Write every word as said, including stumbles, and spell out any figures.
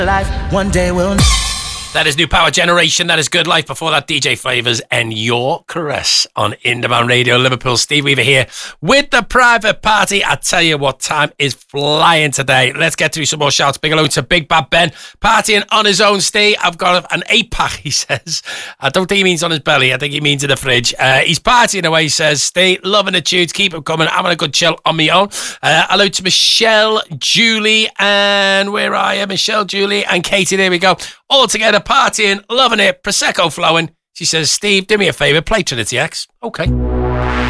Life one day will. That is New Power Generation. That is Good Life. Before that, D J Flavors and Your Caress on Independent Radio Liverpool. Steve Weaver here with the private party. I tell you what, time is flying today. Let's get through some more shouts. Big hello to Big Bad Ben, partying on his own, Steve. I've got an eight pack, he says. I don't think he means on his belly. I think he means in the fridge. Uh, he's partying away, he says. Steve, loving the tunes. Keep them coming. Having a good chill on my own. Uh, hello to Michelle, Julie, and where are you? Michelle, Julie, and Katie. There we go. All together, partying, loving it, Prosecco flowing. She says, Steve, do me a favour, play Trinity X. Okay.